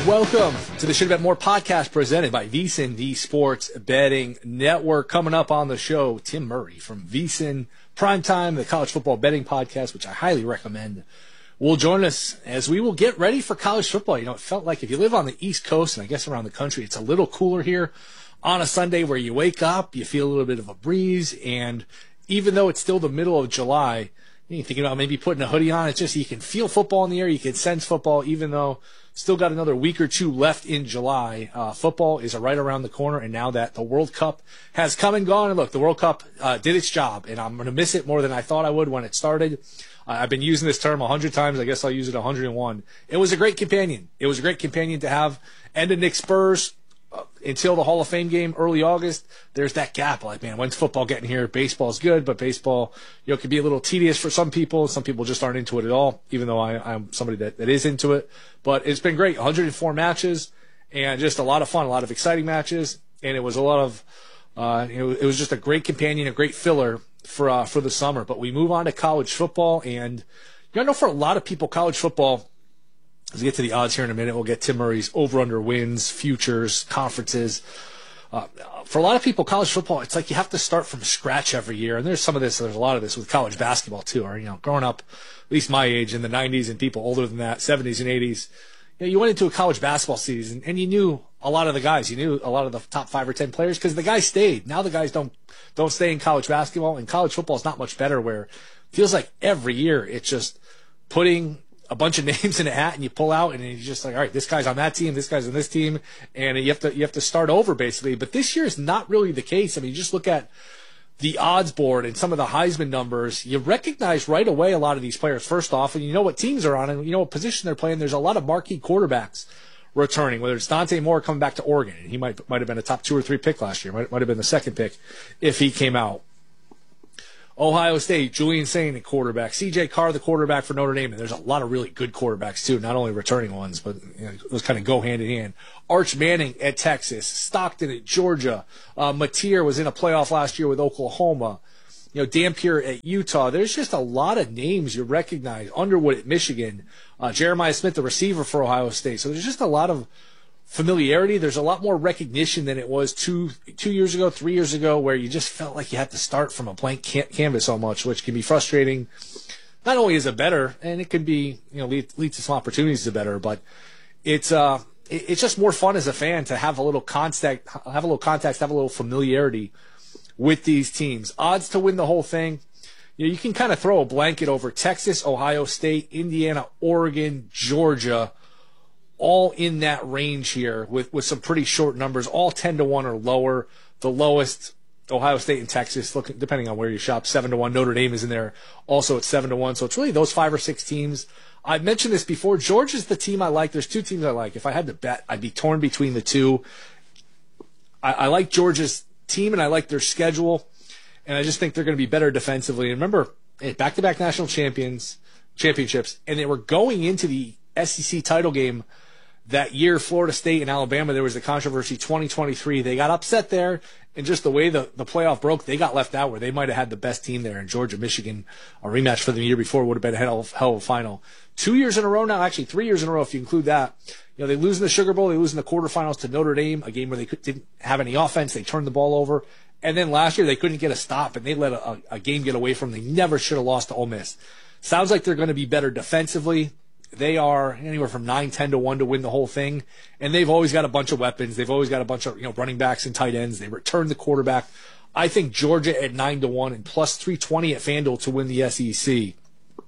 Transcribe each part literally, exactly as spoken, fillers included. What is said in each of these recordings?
Welcome to the Should Bet More podcast presented by VSiN, the Sports Betting Network. Coming up on the show, Tim Murray from VSiN Primetime, the college football betting podcast, which I highly recommend, will join us as we will get ready for college football. You know, it felt like if you live on the East Coast and I guess around the country, it's a little cooler here on a Sunday where you wake up, you feel a little bit of a breeze, and even though it's still the middle of July, you're thinking about maybe putting a hoodie on. It's just you can feel football in the air. You can sense football, even though still got another week or two left in July. Uh, football is right around the corner, and now that the World Cup has come and gone, and look, the World Cup uh, did its job, and I'm going to miss it more than I thought I would when it started. Uh, I've been using this term a hundred times. I guess I'll use it a hundred and one. It was a great companion. It was a great companion to have. End of Nick Spurs uh, until the Hall of Fame game, early August. There's that gap. Like, man, when's football getting here? Baseball's good, but baseball, you know, can be a little tedious for some people. Some people just aren't into it at all, even though I, I'm somebody that, that is into it. But it's been great. one hundred four matches and just a lot of fun, a lot of exciting matches. And it was a lot of, uh, you know, it was just a great companion, a great filler for, uh, for the summer. But we move on to college football. And, you know, I know for a lot of people, college football, as we get to the odds here in a minute, we'll get Tim Murray's over-under wins, futures, conferences. Uh, for a lot of people, college football, it's like you have to start from scratch every year. And there's some of this, there's a lot of this with college basketball too. Or, you know, growing up, at least my age in the nineties and people older than that, seventies and eighties, you know, you went into a college basketball season and you knew a lot of the guys. You knew a lot of the top five or ten players because the guys stayed. Now the guys don't don't stay in college basketball, and college football is not much better, where it feels like every year it's just putting a bunch of names in a hat and you pull out and you're just like, all right, this guy's on that team, this guy's on this team, and you have to you have to start over basically. But this year is not really the case. I mean, you just look at the odds board and some of the Heisman numbers, you recognize right away a lot of these players first off, and you know what teams are on and you know what position they're playing. There's a lot of marquee quarterbacks returning, whether it's Dante Moore coming back to Oregon, and he might might have been a top two or three pick last year, might, might have been the second pick if he came out. Ohio State, Julian Sain, the quarterback. C J Carr, the quarterback for Notre Dame. And there's a lot of really good quarterbacks, too, not only returning ones, but you know, those kind of go hand in hand. Arch Manning at Texas. Stockton at Georgia. Uh, Mateer was in a playoff last year with Oklahoma. You know, Dampier at Utah. There's just a lot of names you recognize. Underwood at Michigan. Uh, Jeremiah Smith, the receiver for Ohio State. So there's just a lot of familiarity. There's a lot more recognition than it was two two years ago, three years ago, where you just felt like you had to start from a blank can- canvas so much, which can be frustrating. Not only is it better, and it could be, you know, lead, lead to some opportunities to better, but it's uh it, it's just more fun as a fan to have a little contact, have a little context, have a little familiarity with these teams. Odds to win the whole thing. You know, you can kind of throw a blanket over Texas, Ohio State, Indiana, Oregon, Georgia, all in that range here with, with some pretty short numbers, all ten to one or lower. The lowest, Ohio State and Texas, look, depending on where you shop, seven to one. Notre Dame is in there also at seven to one. So it's really those five or six teams. I've mentioned this before. Georgia's the team I like. There's two teams I like. If I had to bet, I'd be torn between the two. I, I like Georgia's team, and I like their schedule, and I just think they're going to be better defensively. And remember, back-to-back national champions, championships, and they were going into the S E C title game that year. Florida State and Alabama, there was the controversy, twenty twenty-three. They got upset there, and just the way the, the playoff broke, they got left out where they might have had the best team there. And Georgia, Michigan, a rematch for the year before would have been a hell of, hell of a final. Two years in a row now, actually three years in a row if you include that. You know, they lose in the Sugar Bowl, they lose in the quarterfinals to Notre Dame, a game where they could, didn't have any offense. They turned the ball over. And then last year they couldn't get a stop, and they let a, a game get away from them. They never should have lost to Ole Miss. Sounds like they're going to be better defensively. They are anywhere from nine, ten to one to win the whole thing. And they've always got a bunch of weapons. They've always got a bunch of, you know, running backs and tight ends. They return the quarterback. I think Georgia at nine to one and plus three twenty at FanDuel to win the S E C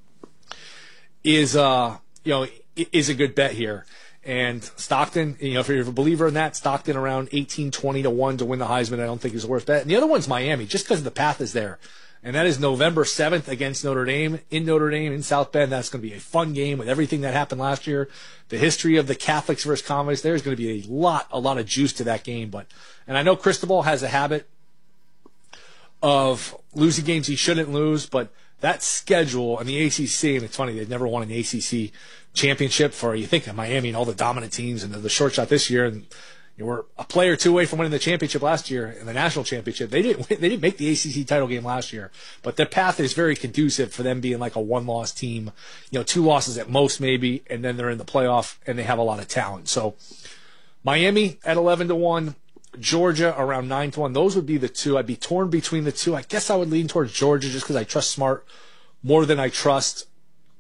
is, uh, you know, is a good bet here. And Stockton, you know, if you're a believer in that, Stockton around eighteen, twenty to one to win the Heisman, I don't think is the worst bet. And the other one's Miami, just because the path is there. And that is November seventh against Notre Dame, in Notre Dame, in South Bend. That's going to be a fun game with everything that happened last year. The history of the Catholics versus convicts, there's going to be a lot, a lot of juice to that game. But, and I know Cristobal has a habit of losing games he shouldn't lose, but that schedule and the A C C, and it's funny, they've never won an A C C championship for, you think of Miami and all the dominant teams and the, the short shot this year, and You were a player two away from winning the championship last year and the national championship. They didn't win, they didn't make the A C C title game last year, but their path is very conducive for them being like a one-loss team, you know, two losses at most maybe, and then they're in the playoff and they have a lot of talent. So Miami at eleven to one, Georgia around nine to one. Those would be the two. I'd be torn between the two. I guess I would lean towards Georgia just because I trust Smart more than I trust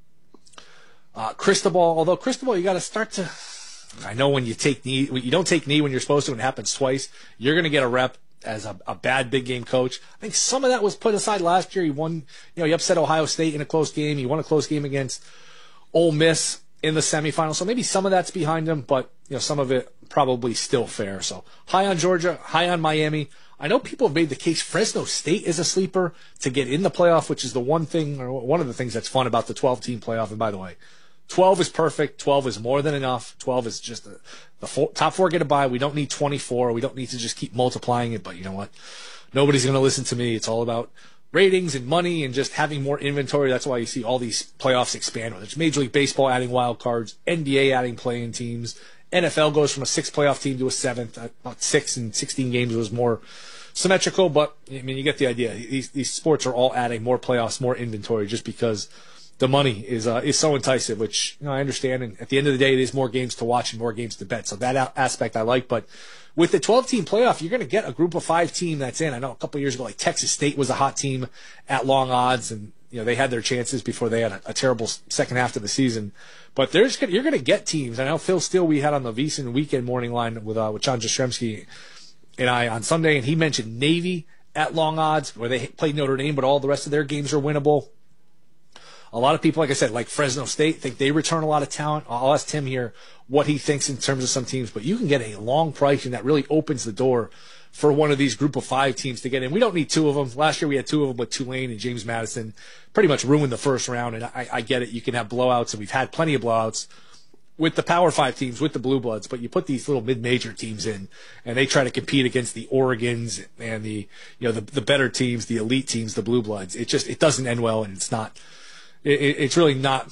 uh, Cristobal. Although Cristobal, you got to start to. I know when you take knee, you don't take knee when you're supposed to, and it happens twice. You're going to get a rep as a, a bad big game coach. I think some of that was put aside last year. He won, you know, he upset Ohio State in a close game. He won a close game against Ole Miss in the semifinals. So maybe some of that's behind him, but you know, some of it probably still fair. So high on Georgia, high on Miami. I know people have made the case Fresno State is a sleeper to get in the playoff, which is the one thing, or one of the things that's fun about the twelve-team playoff. And by the way, twelve is perfect. twelve is more than enough. twelve is just the, the four, top four get a bye. We don't need twenty-four. We don't need to just keep multiplying it. But you know what? Nobody's going to listen to me. It's all about ratings and money and just having more inventory. That's why you see all these playoffs expand. Whether it's Major League Baseball adding wild cards, N B A adding play-in teams, N F L goes from a six playoff team to a seventh. About six and sixteen games was more symmetrical, but I mean, you get the idea. These these sports are all adding more playoffs, more inventory, just because the money is uh, is so enticing, which you know I understand. And at the end of the day, there's more games to watch and more games to bet. So that a- aspect I like. But with the twelve-team playoff, you're going to get a group of five team that's in. I know a couple of years ago, like Texas State was a hot team at long odds, and you know they had their chances before they had a, a terrible second half of the season. But there's you're going to get teams. I know Phil Steele we had on the VSiN weekend morning line with uh, with John Jastrzemski and I on Sunday, and he mentioned Navy at long odds where they played Notre Dame, but all the rest of their games are winnable. A lot of people, like I said, like Fresno State, think they return a lot of talent. I'll ask Tim here what he thinks in terms of some teams, but you can get a long pricing that really opens the door for one of these group of five teams to get in. We don't need two of them. Last year we had two of them with Tulane and James Madison. Pretty much ruined the first round, and I, I get it. You can have blowouts, and we've had plenty of blowouts with the Power Five teams, with the Blue Bloods, but you put these little mid-major teams in, and they try to compete against the Oregons and the you know the, the better teams, the elite teams, the Blue Bloods. It just it doesn't end well, and it's not. It's really not,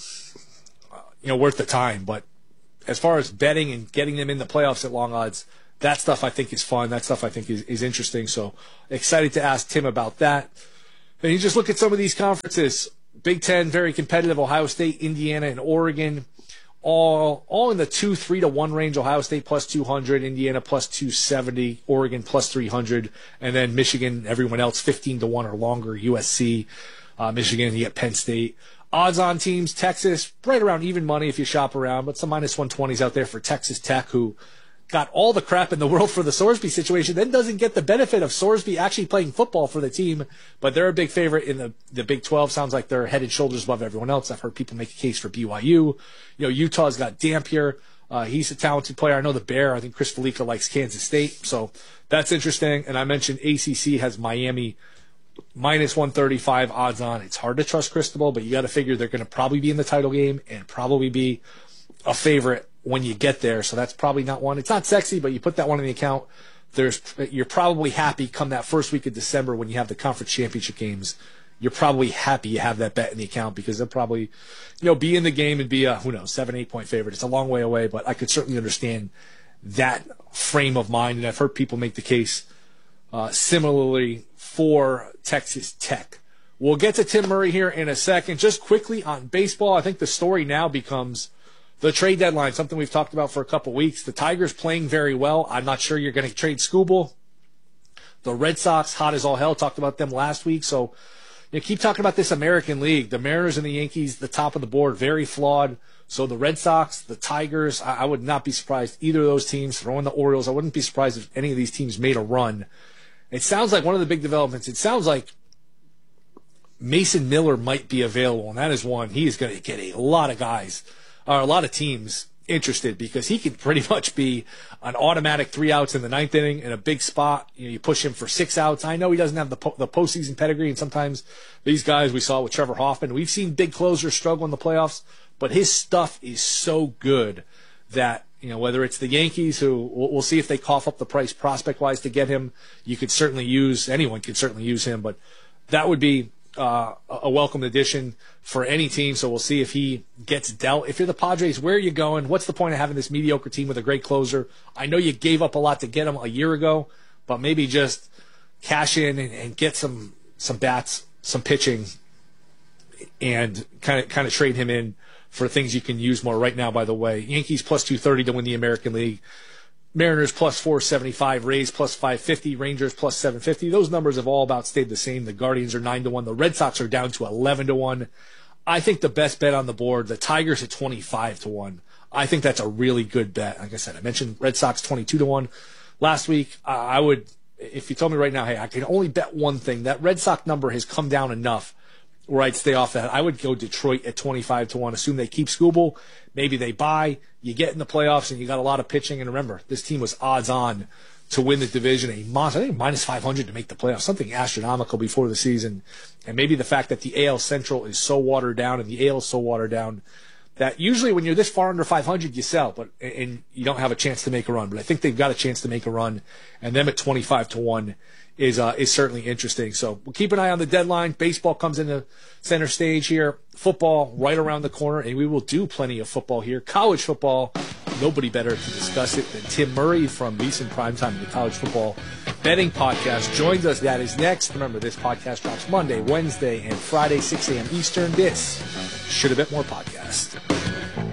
you know, worth the time. But as far as betting and getting them in the playoffs at long odds, that stuff I think is fun. That stuff I think is, is interesting. So excited to ask Tim about that. Then you just look at some of these conferences. Big Ten, very competitive. Ohio State, Indiana, and Oregon, all all in the two, three to one range. Ohio State plus two hundred, Indiana plus two seventy, Oregon plus three hundred, and then Michigan, everyone else fifteen to one or longer. U S C, uh, Michigan, you get Penn State. Odds-on teams, Texas, right around even money if you shop around, but some minus one twenties out there for Texas Tech, who got all the crap in the world for the Sorsby situation, then doesn't get the benefit of Sorsby actually playing football for the team, but they're a big favorite in the, the Big twelve. Sounds like they're head and shoulders above everyone else. I've heard people make a case for B Y U. You know, Utah's got Dampier. Uh, he's a talented player. I know the Bear. I think Chris Felica likes Kansas State, so that's interesting. And I mentioned A C C has Miami minus one thirty-five odds on. It's hard to trust Cristobal, but you got to figure they're going to probably be in the title game and probably be a favorite when you get there. So that's probably not one. It's not sexy, but you put that one in the account. There's, you're probably happy come that first week of December when you have the conference championship games. You're probably happy you have that bet in the account because they'll probably, you know, be in the game and be a, who knows, seven, eight point favorite. It's a long way away, but I could certainly understand that frame of mind. And I've heard people make the case uh, similarly for Texas Tech. We'll get to Tim Murray here in a second. Just quickly on baseball, I think the story now becomes the trade deadline, something we've talked about for a couple weeks. The Tigers playing very well. I'm not sure you're going to trade Skubal. The Red Sox, hot as all hell, talked about them last week. So you know, keep talking about this American League. The Mariners and the Yankees, the top of the board, very flawed. So the Red Sox, the Tigers, I, I would not be surprised either of those teams. Throwing the Orioles, I wouldn't be surprised if any of these teams made a run. It sounds like one of the big developments, it sounds like Mason Miller might be available, and that is one. He is going to get a lot of guys, or a lot of teams interested because he could pretty much be an automatic three outs in the ninth inning in a big spot. You know, you push him for six outs. I know he doesn't have the po- the postseason pedigree, and sometimes these guys we saw with Trevor Hoffman, we've seen big closers struggle in the playoffs, but his stuff is so good that, you know, whether it's the Yankees, who we'll, we'll see if they cough up the price prospect-wise to get him. You could certainly use, anyone could certainly use him, but that would be uh, a welcome addition for any team. So we'll see if he gets dealt. If you're the Padres, where are you going? What's the point of having this mediocre team with a great closer? I know you gave up a lot to get him a year ago, but maybe just cash in and, and get some some bats, some pitching, and kind of kind of trade him in for things you can use more right now. By the way, Yankees plus two thirty to win the American League. Mariners plus four seventy-five, Rays plus five fifty, Rangers plus seven fifty. Those numbers have all about stayed the same. The Guardians are nine to one. The Red Sox are down to eleven to one. I think the best bet on the board, the Tigers at twenty-five to one. I think that's a really good bet. Like I said, I mentioned Red Sox twenty-two to one last week. Uh, I would, if you told me right now, hey, I can only bet one thing, that Red Sox number has come down enough where I'd stay off that. I would go Detroit at twenty-five to one. Assume they keep Skubal. Maybe they buy. You get in the playoffs and you got a lot of pitching. And remember, this team was odds on to win the division. A monster, I think minus five hundred to make the playoffs, something astronomical before the season. And maybe the fact that the A L Central is so watered down and the A L is so watered down that usually when you're this far under five hundred, you sell, but and you don't have a chance to make a run. But I think they've got a chance to make a run, and them at twenty-five to one is uh, is certainly interesting. So we'll keep an eye on the deadline. Baseball comes into center stage here. Football right around the corner, and we will do plenty of football here. College football, nobody better to discuss it than Tim Murray from VSiN Primetime, the College Football Betting Podcast, joins us. That is next. Remember, this podcast drops Monday, Wednesday, and Friday, six a.m. Eastern. This Should Have Bet More podcast.